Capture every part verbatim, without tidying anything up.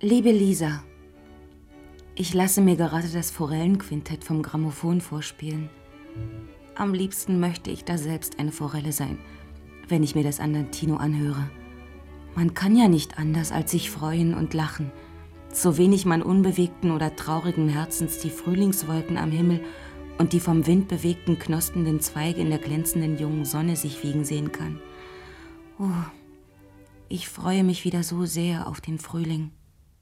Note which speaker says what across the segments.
Speaker 1: Liebe Lisa, ich lasse mir gerade das Forellenquintett vom Grammophon vorspielen. Am liebsten möchte ich da selbst eine Forelle sein, wenn ich mir das Andantino anhöre. Man kann ja nicht anders als sich freuen und lachen, so wenig man unbewegten oder traurigen Herzens die Frühlingswolken am Himmel und die vom Wind bewegten, knospenden Zweige in der glänzenden jungen Sonne sich wiegen sehen kann. Oh, ich freue mich wieder so sehr auf den Frühling.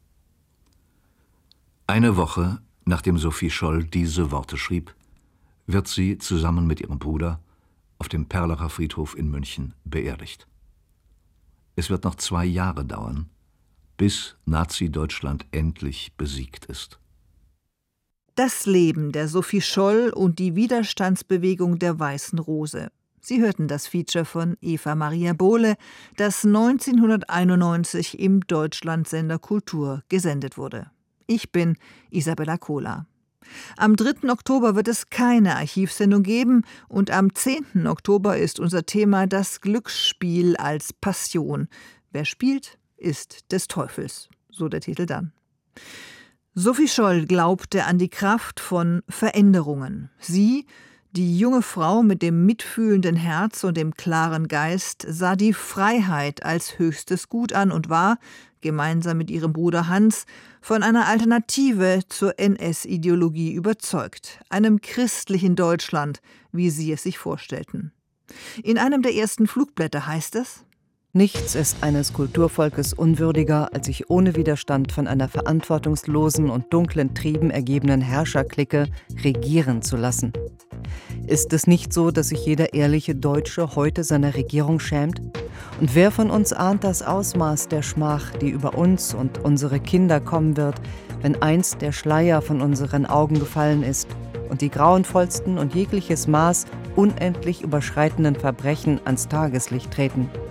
Speaker 2: Eine Woche, nachdem Sophie Scholl diese Worte schrieb, wird sie zusammen mit ihrem Bruder auf dem Perlacher Friedhof in München beerdigt. Es wird noch zwei Jahre dauern, bis Nazi-Deutschland endlich besiegt ist.
Speaker 3: Das Leben der Sophie Scholl und die Widerstandsbewegung der Weißen Rose. Sie hörten das Feature von Eva Maria Bohle, das neunzehnhunderteinundneunzig im Deutschlandsender Kultur gesendet wurde. Ich bin Isabella Kohler. Am dritten Oktober wird es keine Archivsendung geben und am zehnten Oktober ist unser Thema das Glücksspiel als Passion. Wer spielt, ist des Teufels, so der Titel dann. Sophie Scholl glaubte an die Kraft von Veränderungen. Sie, die junge Frau mit dem mitfühlenden Herz und dem klaren Geist, sah die Freiheit als höchstes Gut an und war, gemeinsam mit ihrem Bruder Hans, von einer Alternative zur N S-Ideologie überzeugt, einem christlichen Deutschland, wie sie es sich vorstellten. In einem der ersten Flugblätter heißt es:
Speaker 4: Nichts ist eines Kulturvolkes unwürdiger, als sich ohne Widerstand von einer verantwortungslosen und dunklen Trieben ergebenen Herrscherclique regieren zu lassen. Ist es nicht so, dass sich jeder ehrliche Deutsche heute seiner Regierung schämt? Und wer von uns ahnt das Ausmaß der Schmach, die über uns und unsere Kinder kommen wird, wenn einst der Schleier von unseren Augen gefallen ist und die grauenvollsten und jegliches Maß unendlich überschreitenden Verbrechen ans Tageslicht treten?